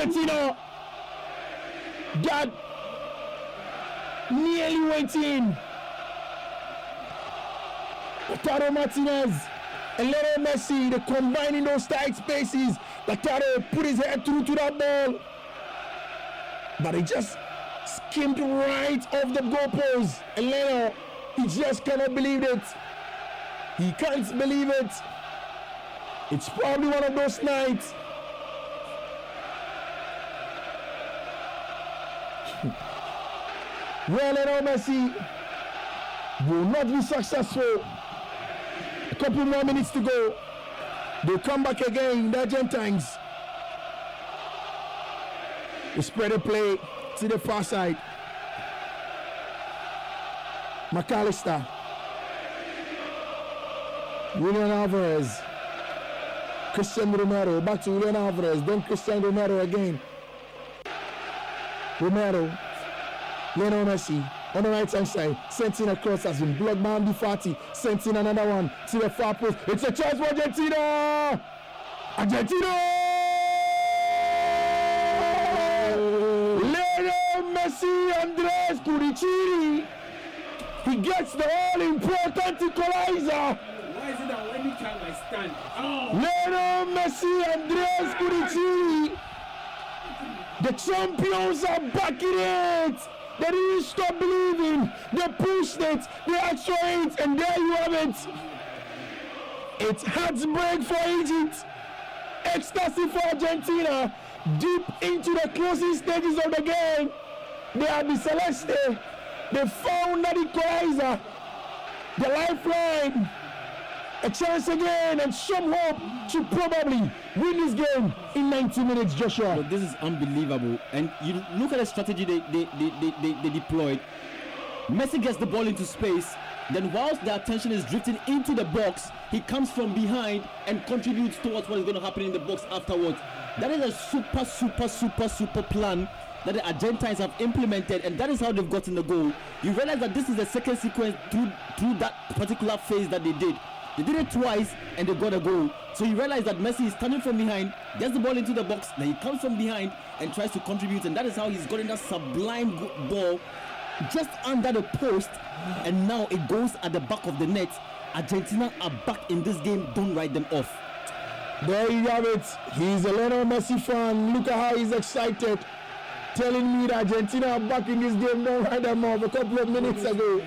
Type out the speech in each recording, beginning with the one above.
Argentina that nearly went in. Lautaro Martinez and Lionel Messi, they combine in those tight spaces. Lautaro put his head through to that ball, but he just skimmed right off the goalpost. And Lionel, he just cannot believe it. He can't believe it. It's probably one of those nights. Well, Lionel Messi will not be successful. A couple more minutes to go. They'll come back again, the Argentines. They spread the play to the far side. McAllister. Julian Alvarez. Christian Romero. Back to Julian Alvarez. Then Christian Romero again. Romero. Lionel Messi on the right hand side. Sent in across, has been blocked by Andy Fati. Sent in another one to the far post. It's a chance for Argentina! Argentina! Lionel Messi, Andres Curicini. He gets the all-important equalizer. Why is it that anytime I stand? Lionel Messi, Andres Curicini. The champions are backing it. They didn't stop believing. They pushed it. They actually it. And there you have it. It's heartbreak for Egypt. Ecstasy for Argentina. Deep into the closing stages of the game. They are the Celeste. They found that equalizer. The lifeline. A chance again and some hope to probably win this game in 90 minutes, Joshua. But this is unbelievable. And you look at the strategy they deployed. Messi gets the ball into space. Then whilst the attention is drifting into the box, he comes from behind and contributes towards what is going to happen in the box afterwards. That is a super plan that the Argentines have implemented, and that is how they've gotten the goal. You realize that this is the second sequence through that particular phase that they did. They did it twice and they got a goal. So you realize that Messi is standing from behind, gets the ball into the box, then he comes from behind and tries to contribute, and that is how he's gotten that sublime ball just under the post, and now it goes at the back of the net. Argentina are back in this game. Don't write them off. There you have it. He's a Lionel Messi fan. Look at how he's excited, telling me that Argentina are back in this game. Don't write them off. A couple of minutes ago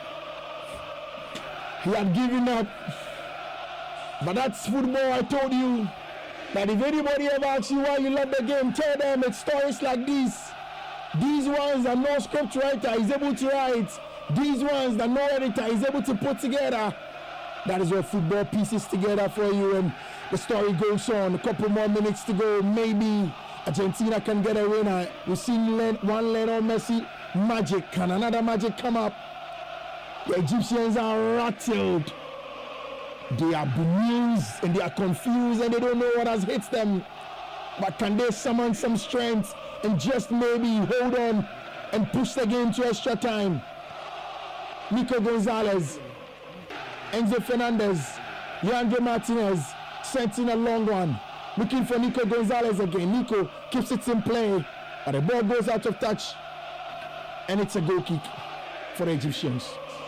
he had given up. But that's football. I told you that if anybody ever asks you why you love the game, tell them it's stories like this. These ones that no script writer is able to write. These ones that no editor is able to put together. That is what football pieces together for you, and the story goes on. A couple more minutes to go. Maybe Argentina can get a winner. We've seen one Lionel Messi magic. Can another magic come up? The Egyptians are rattled. They are bemused and they are confused and they don't know what has hit them. But can they summon some strength and just maybe hold on and push the game to extra time? Nico Gonzalez, Enzo Fernandez, Leandro Martinez sent in a long one. Looking for Nico Gonzalez again. Nico keeps it in play, but the ball goes out of touch and it's a goal kick for the Egyptians.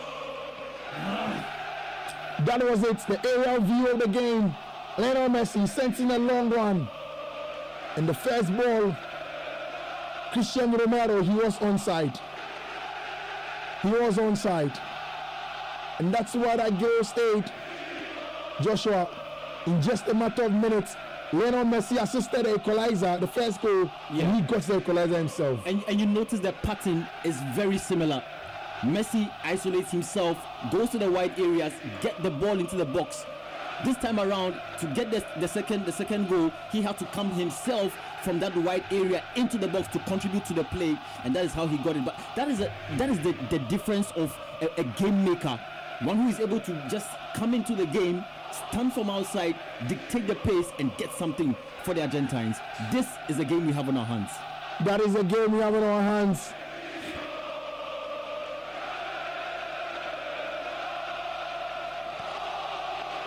That was it, the aerial view of the game. Lionel Messi sent in a long one. And the first ball, Christian Romero, he was onside. He was onside. And that's why that goal stayed. Joshua, in just a matter of minutes, Lionel Messi assisted the equalizer, the first goal, and he got the equalizer himself. And you notice the pattern is very similar. Messi isolates himself, goes to the wide areas, get the ball into the box. This time around, to get the second goal, he had to come himself from that wide area into the box to contribute to the play, and that is how he got it. But that is the difference of a game maker, one who is able to just come into the game, stand from outside, dictate the pace, and get something for the Argentines. This is a game we have on our hands. That is a game we have on our hands.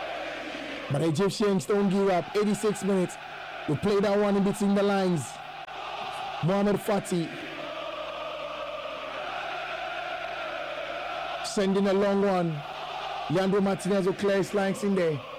But the Egyptians don't give up. 86 minutes. We play that one in between the lines. Mohamed Fati. Sending a long one. Leandro Martinez will clear his lines in there.